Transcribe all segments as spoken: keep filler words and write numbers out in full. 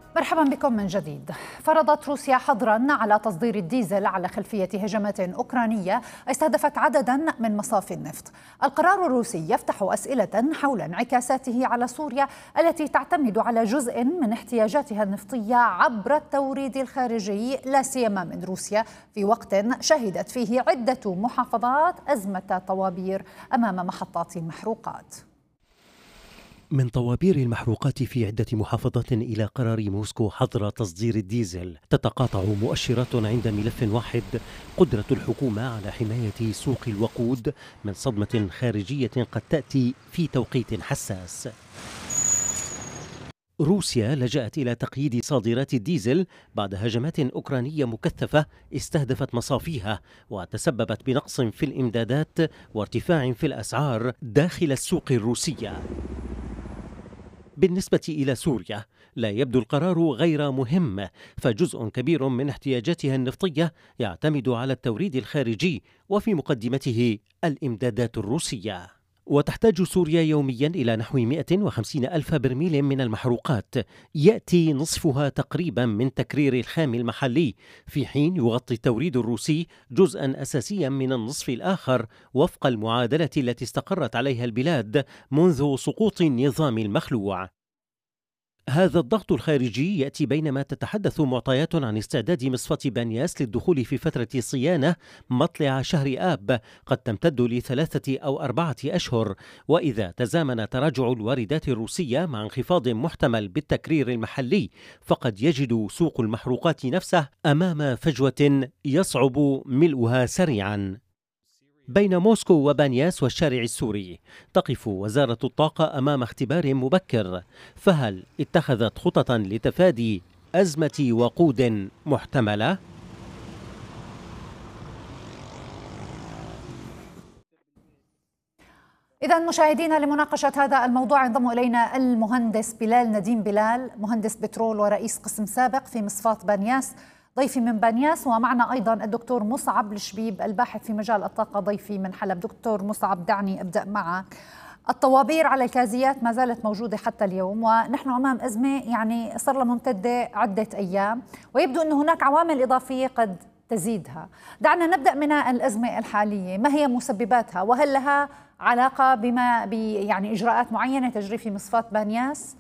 مرحبا بكم من جديد. فرضت روسيا حظرا على تصدير الديزل على خلفية هجمات أوكرانية استهدفت عددا من مصافي النفط. القرار الروسي يفتح أسئلة حول انعكاساته على سوريا التي تعتمد على جزء من احتياجاتها النفطية عبر التوريد الخارجي لا سيما من روسيا، في وقت شهدت فيه عدة محافظات أزمة طوابير أمام محطات المحروقات. من طوابير المحروقات في عدة محافظات إلى قرار موسكو حظر تصدير الديزل، تتقاطع مؤشرات عند ملف واحد: قدرة الحكومة على حماية سوق الوقود من صدمة خارجية قد تأتي في توقيت حساس. روسيا لجأت إلى تقييد صادرات الديزل بعد هجمات أوكرانية مكثفة استهدفت مصافيها وتسببت بنقص في الإمدادات وارتفاع في الأسعار داخل السوق الروسية. بالنسبة إلى سوريا لا يبدو القرار غير مهم، فجزء كبير من احتياجاتها النفطية يعتمد على التوريد الخارجي وفي مقدمته الإمدادات الروسية. وتحتاج سوريا يوميا إلى نحو مئة وخمسين ألف برميل من المحروقات، يأتي نصفها تقريبا من تكرير الخام المحلي، في حين يغطي التوريد الروسي جزءا أساسيا من النصف الآخر وفق المعادلة التي استقرت عليها البلاد منذ سقوط النظام المخلوع. هذا الضغط الخارجي يأتي بينما تتحدث معطيات عن استعداد مصفاة بانياس للدخول في فترة صيانة مطلع شهر آب قد تمتد لثلاثة أو أربعة أشهر، وإذا تزامن تراجع الواردات الروسية مع انخفاض محتمل بالتكرير المحلي فقد يجد سوق المحروقات نفسه أمام فجوة يصعب ملؤها سريعا. بين موسكو وبانياس والشارع السوري تقف وزارة الطاقة أمام اختبار مبكر، فهل اتخذت خططا لتفادي أزمة وقود محتملة؟ إذا مشاهدينا، لمناقشة هذا الموضوع ينضم إلينا المهندس بلال نديم بلال، مهندس بترول ورئيس قسم سابق في مصفاة بانياس، ضيفي من بانياس. ومعنا أيضا الدكتور مصعب الشبيب الباحث في مجال الطاقة، ضيفي من حلب. دكتور مصعب، دعني أبدأ معك. الطوابير على الكازيات ما زالت موجودة حتى اليوم، ونحن أمام أزمة يعني صار لها ممتدة عدة أيام، ويبدو أن هناك عوامل إضافية قد تزيدها. دعنا نبدأ من الأزمة الحالية، ما هي مسبباتها؟ وهل لها علاقة بما يعني إجراءات معينة تجري في مصفاة بانياس؟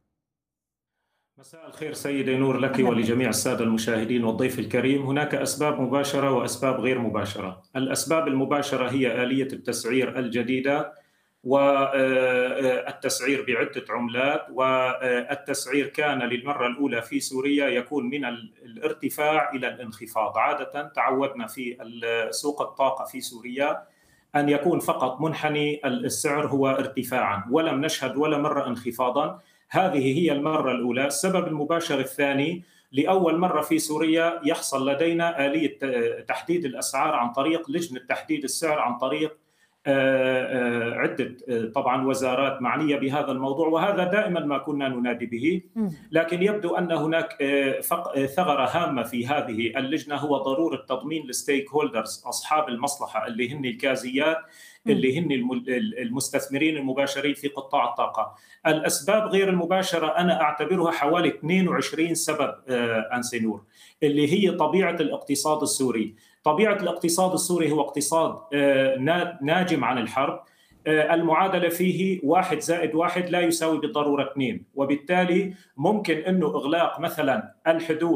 مساء الخير سيدة نور لك ولجميع السادة المشاهدين والضيف الكريم. هناك أسباب مباشرة وأسباب غير مباشرة. الأسباب المباشرة هي آلية التسعير الجديدة والتسعير بعدة عملات، والتسعير كان للمرة الأولى في سوريا يكون من الارتفاع إلى الانخفاض. عادة تعودنا في سوق الطاقة في سوريا أن يكون فقط منحني السعر هو ارتفاعا، ولم نشهد ولا مرة انخفاضا. هذه هي المرة الأولى. السبب المباشر الثاني: لأول مرة في سوريا يحصل لدينا آلية تحديد الأسعار عن طريق لجنة تحديد السعر، عن طريق عدة طبعا وزارات معنية بهذا الموضوع، وهذا دائما ما كنا ننادي به. لكن يبدو أن هناك ثغرة هامة في هذه اللجنة، هو ضرورة تضمين الستيك هولدرز، أصحاب المصلحة اللي هن الكازيات، اللي هن المستثمرين المباشرين في قطاع الطاقة. الأسباب غير المباشرة أنا أعتبرها حوالي اثنين وعشرين سبب أنسينور، اللي هي طبيعة الاقتصاد السوري. طبيعة الاقتصاد السوري هو اقتصاد ناجم عن الحرب، المعادلة فيه واحد زائد واحد لا يساوي بالضرورة اثنين، وبالتالي ممكن أنه إغلاق مثلا الحدود